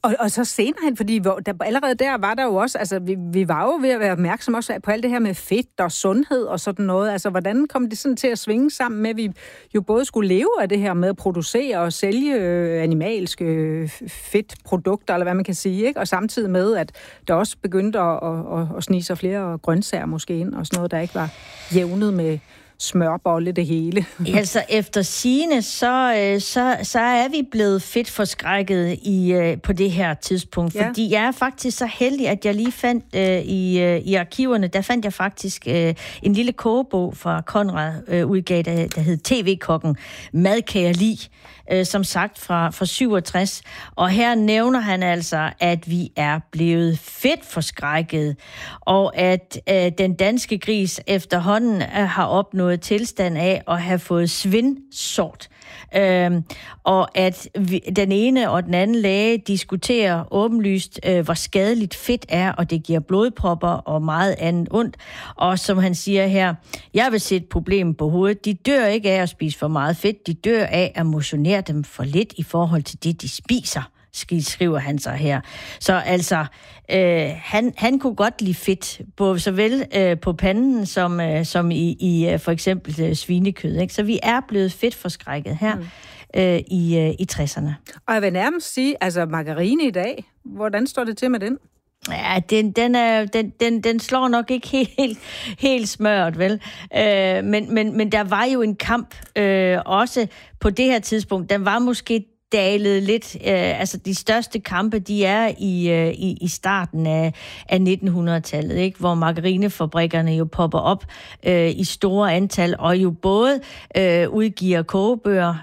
Og så senere hen, fordi allerede der var der jo også, altså vi var jo ved at være opmærksomme også på alt det her med fedt og sundhed og sådan noget. Altså hvordan kom det sådan til at svinge sammen med, at vi jo både skulle leve af det her med at producere og sælge animalske fedtprodukter, eller hvad man kan sige, ikke? Og samtidig med, at der også begyndte at snige sig flere grøntsager måske ind, og sådan noget, der ikke var jævnet med smørbolle det hele. Altså efter sigende, så er vi blevet fedt forskrækket på det her tidspunkt, fordi jeg er faktisk så heldig, at jeg lige fandt i arkiverne, der fandt jeg faktisk en lille kogebog fra Conrad udgav, der hed TV-kokken, Mad kan jeg lide, som sagt fra 67. Og her nævner han altså, at vi er blevet fedt forskrækket, og at den danske gris efterhånden har opnået tilstand af at have fået svindsort. Og at den ene og den anden læge diskuterer åbenlyst, hvor skadeligt fedt er, og det giver blodpropper og meget andet ondt. Og som han siger her, jeg vil se et problem på hovedet. De dør ikke af at spise for meget fedt, de dør af at motionere dem for lidt i forhold til det, de spiser, skriver han så her. Så altså, han kunne godt lide fedt, på såvel på panden som i for eksempel svinekød. Ikke? Så vi er blevet fedt forskrækket her i 60'erne. Og jeg vil nærmest sige, altså margarine i dag, hvordan står det til med den? Ja, den slår nok ikke helt smørt, vel? Men der var jo en kamp også på det her tidspunkt. Den var måske dalet lidt. Altså de største kampe, de er i starten af 1900-tallet, ikke? Hvor margarinefabrikkerne jo popper op i store antal, og jo både udgiver kogebøger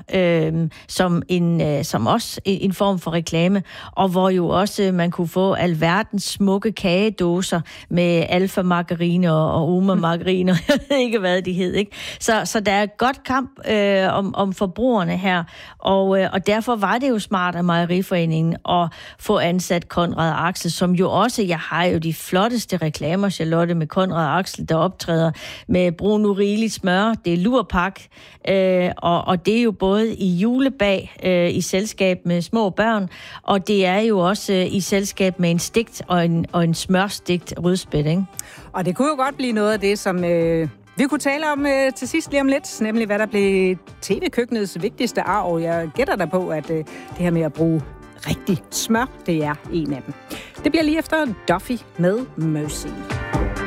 som også en form for reklame, og hvor jo også man kunne få alverdens smukke kagedåser med alfa-margarine og oma-margarine, jeg ved ikke, hvad de hed, ikke? Så der er et godt kamp om forbrugerne her, og derfor var det jo smart af Mejeriforeningen at få ansat Conrad og Axel, som jo også, jeg har jo de flotteste reklamer, Charlotte, med Conrad og Axel, der optræder med brun urigeligt smør, det er lurpak, og det er jo både i julebag i selskab med små børn, og det er jo også i selskab med en stegt og en smørstegt rødspæt, ikke? Og det kunne jo godt blive noget af det, som vi kunne tale om til sidst lige om lidt, nemlig hvad der blev TV-køkkenets vigtigste arv. Jeg gætter da på, at det her med at bruge rigtig smør, det er en af dem. Det bliver lige efter Duffy med Mercy.